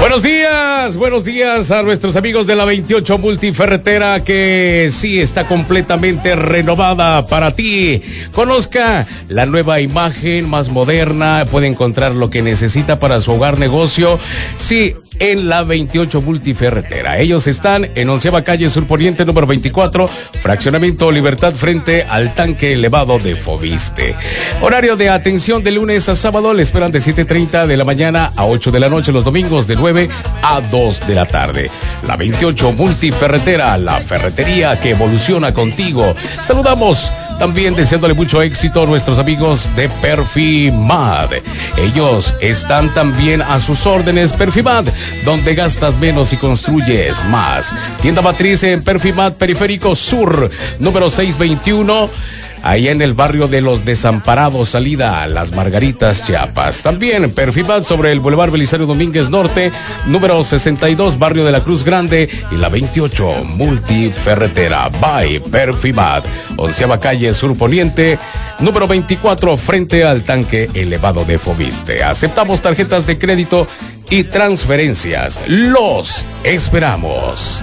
Buenos días a nuestros amigos de la 28 Multiferretera, que sí está completamente renovada para ti. Conozca la nueva imagen más moderna, puede encontrar lo que necesita para su hogar, negocio, sí, en la 28 Multiferretera. Ellos están en 11ª calle Sur Poniente, número 24, fraccionamiento Libertad, frente al tanque elevado de Foviste. Horario de atención de lunes a sábado, le esperan de 7:30 de la mañana a 8 de la noche, los domingos de 9 a 2 de la tarde. La 28 Multiferretera, la ferretería que evoluciona contigo. Saludamos también deseándole mucho éxito a nuestros amigos de Perfimad. Ellos están también a sus órdenes. Perfimad, donde gastas menos y construyes más. Tienda matriz en Perfimad, Periférico Sur, número 621. Ahí en el barrio de los Desamparados, salida a Las Margaritas, Chiapas. También Perfimad sobre el Boulevard Belisario Domínguez Norte, número 62, barrio de la Cruz Grande, y la 28 Multiferretera by Perfimad, 11ª calle Sur Poniente, número 24, frente al tanque elevado de Foviste. Aceptamos tarjetas de crédito y transferencias. Los esperamos.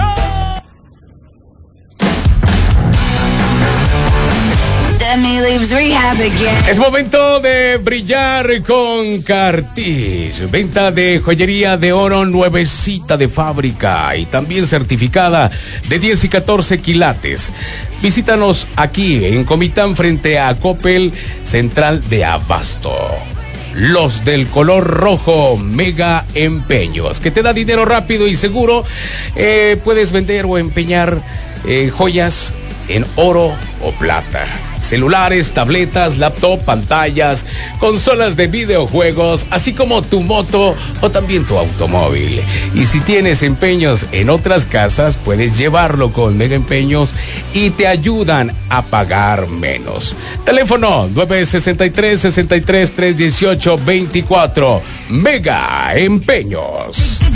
Es momento de brillar con Cartiz. Venta de joyería de oro nuevecita de fábrica y también certificada de 10 y 14 quilates. Visítanos aquí en Comitán, frente a Coppel, Central de Abasto. Los del color rojo, Mega Empeños, que te da dinero rápido y seguro. Puedes vender o empeñar joyas en oro o plata, celulares, tabletas, laptop, pantallas, consolas de videojuegos, así como tu moto o también tu automóvil. Y si tienes empeños en otras casas, puedes llevarlo con Mega Empeños y te ayudan a pagar menos. Teléfono 963-63-318-24. Mega Empeños.